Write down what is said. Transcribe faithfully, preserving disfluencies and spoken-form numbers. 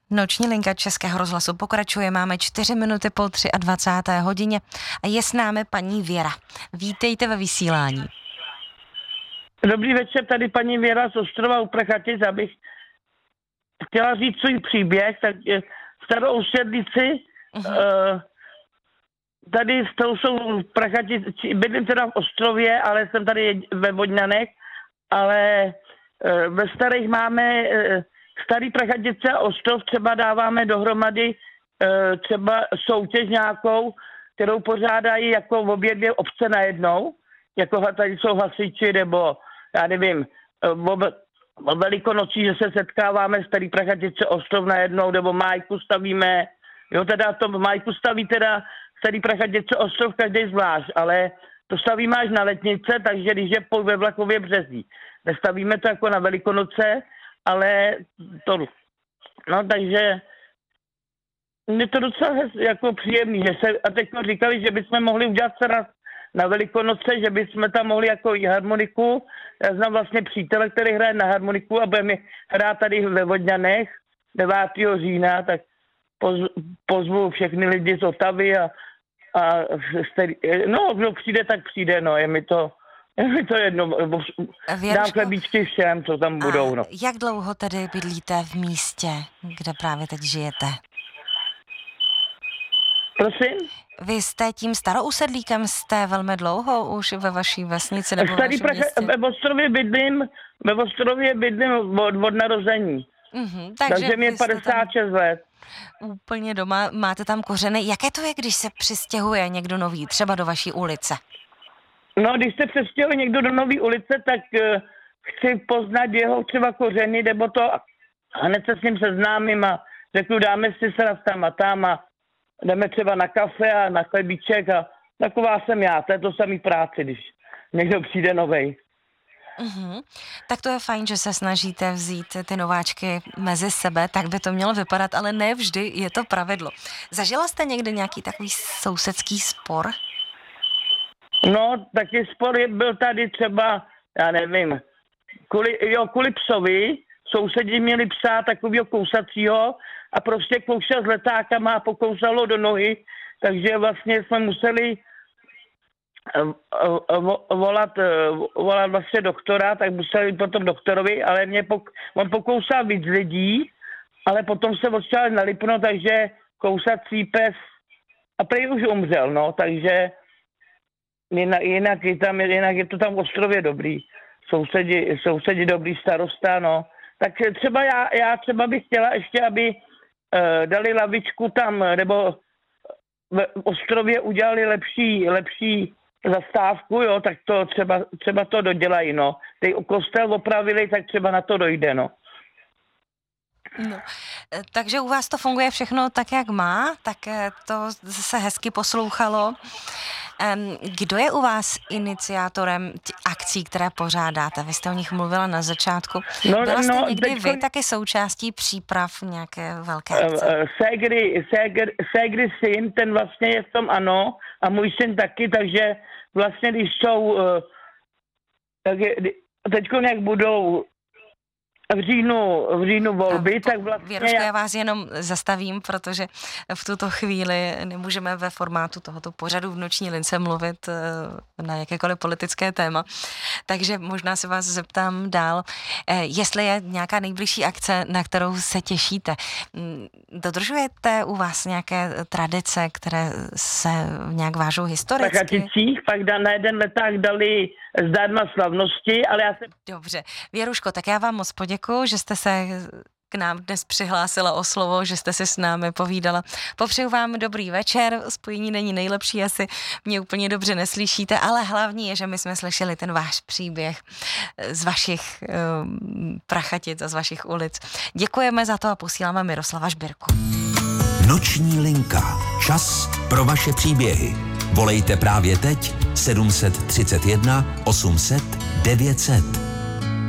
Noční linka Českého rozhlasu pokračuje, máme čtyři minuty po dvacáté třetí hodině a je s námi paní Věra. Vítejte ve vysílání. Dobrý večer, tady paní Věra z Ostrova u Prachatic, abych chtěla říct svůj příběh, tak v starou Sedlici, uh-huh. tady to jsou Prachatic, bydlím teda v Ostrově, ale jsem tady ve Vodňanech, ale ve starých máme starý Prachatice a Ostrov, třeba dáváme dohromady třeba soutěž nějakou, kterou pořádají jako v obě dvě obce najednou, jako tady jsou hasiči, nebo já nevím, o Velikonocí, že se setkáváme starý Prachatice, Ostrov najednou, nebo Májku stavíme, jo, teda to Májku staví teda starý Prachatice, Ostrov každý zvlášť, ale to stavíme až na Letnice, takže když je pol ve Vlachově Březí. Nestavíme to jako na Velikonoce, ale to, no takže je to docela jako příjemný, že se, a teď říkali, že bychom mohli udělat se na, na Velikonoce, že bychom tam mohli jako i harmoniku, já znám vlastně přítele, který hraje na harmoniku a budeme hrát tady ve Vodňanech devátého října, tak poz, pozvu všechny lidi z Otavy a, a no, kdo přijde, tak přijde, no, je mi to Je mi to jedno, dám chlebíčky všem, co tam budou. No. Jak dlouho tedy bydlíte v místě, kde právě teď žijete? Prosím? Vy jste tím starousedlíkem, jste velmi dlouho už ve vaší vesnici nebo Starý v vašem městě? Ve Ostrově bydlím, ve Ostrově bydlím od, od narození. Mm-hmm, takže takže mě je padesát šest let. Úplně doma, máte tam kořeny. Jaké to je, když se přistěhuje někdo nový, třeba do vaší ulice? No, když se přestěhuje někdo do nové ulice, tak uh, chci poznat jeho třeba kořeny, nebo to a hned se s ním seznámím a řeknu, dáme si se tam a tam a jdeme třeba na kafe a na chlebíček a taková jsem já, to je to samý práci, když někdo přijde novej. Mm-hmm. Tak to je fajn, že se snažíte vzít ty nováčky mezi sebe, tak by to mělo vypadat, ale ne vždy je to pravidlo. Zažila jste někdy nějaký takový sousedský spor? No, taky spor byl tady třeba, já nevím, kvůli, jo, kvůli psovi, sousedi měli psa takovýho kousacího a prostě koušel s letákama a pokousalo do nohy, takže vlastně jsme museli volat, volat vlastně doktora, tak museli potom doktorovi, ale mě pok, on pokousal víc lidí, ale potom se odšel na Lipno, takže kousací pes a prý už umřel, no, takže Jinak, jinak, je tam, jinak je to tam v Ostrově dobrý. Sousedi, sousedi dobrý, starosta, no. Tak třeba já, já třeba bych chtěla ještě, aby uh, dali lavičku tam, nebo v Ostrově udělali lepší, lepší zastávku, jo, tak to třeba, třeba to dodělají, no. Teď kostel opravili, tak třeba na to dojde, no. No, takže u vás to funguje všechno tak, jak má, tak to se hezky poslouchalo. Kdo je u vás iniciátorem akcí, které pořádáte? Vy jste o nich mluvila na začátku. No, Byla jste no, někdy teďko... vy taky součástí příprav nějaké velké akce? Ségry, ségry, ségry syn, ten vlastně je v tom ano, a můj syn taky, takže vlastně když jsou teďko nějak budou v říjnu, v říjnu volby, po, tak vlastně... Věruško, já vás jenom zastavím, protože v tuto chvíli nemůžeme ve formátu tohoto pořadu v Noční lince mluvit na jakékoliv politické téma, takže možná se vás zeptám dál, jestli je nějaká nejbližší akce, na kterou se těšíte. Dodržujete u vás nějaké tradice, které se nějak vážou historicky? V Prachaticích pak na jeden leták dali zdarma slavnosti, ale já se... Dobře. Věruško, tak já vám moc poděkuju, že jste se k nám dnes přihlásila o slovo, že jste si s námi povídala. Popřeju vám dobrý večer, spojení není nejlepší, asi mě úplně dobře neslyšíte, ale hlavní je, že my jsme slyšeli ten váš příběh z vašich um, Prachatic a z vašich ulic. Děkujeme za to a posíláme Miroslava Žbirku. Noční linka. Čas pro vaše příběhy. Volejte právě teď sedm set třicet jedna osm set devět set.